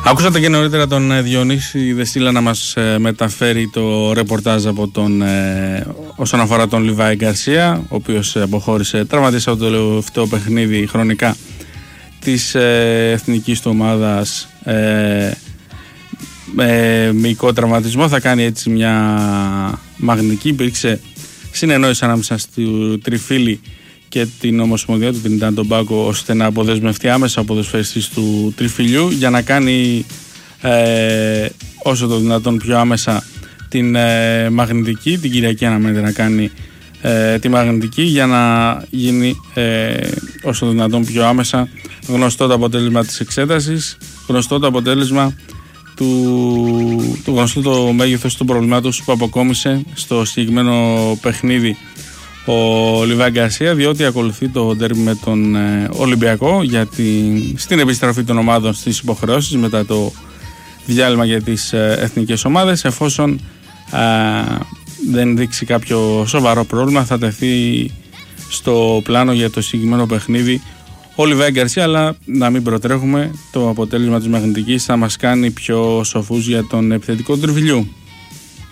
Ακούσατε και νωρίτερα τον Διονύση Δεσίλα να μας μεταφέρει το ρεπορτάζ από όσον αφορά τον Λιβάη Γκαρσία, ο οποίος αποχώρησε τραυματίας από το τελευταίο παιχνίδι χρονικά της εθνικής του ομάδας με μυϊκό τραυματισμό. Θα κάνει έτσι μια μαγνητική. Υπήρξε συνεννόηση ανάμεσα στο Τριφύλι και την Ομοσπονδία του Τρινιντάντ τον Τομπάγκο, ώστε να αποδεσμευτεί άμεσα ο ποδοσφαιριστής του Τριφυλιού για να κάνει όσο το δυνατόν πιο άμεσα την μαγνητική. Την Κυριακή αναμένεται να κάνει τη μαγνητική για να γίνει όσο το δυνατόν πιο άμεσα γνωστό το αποτέλεσμα της εξέτασης, γνωστό το αποτέλεσμα του γνωστό το μέγεθος του προβλημάτων που αποκόμισε στο συγκεκριμένο παιχνίδι ο Λιβάη Γκαρσία, διότι ακολουθεί το ντέρμπι με τον Ολυμπιακό στην επιστροφή των ομάδων στις υποχρεώσεις μετά το διάλειμμα για τις εθνικές ομάδες. Εφόσον δεν δείξει κάποιο σοβαρό πρόβλημα, θα τεθεί στο πλάνο για το συγκεκριμένο παιχνίδι ο Λιβάη Γκαρσία, αλλά να μην προτρέχουμε, το αποτέλεσμα της μαγνητικής θα μας κάνει πιο σοφούς για τον επιθετικό του Τριφυλιού.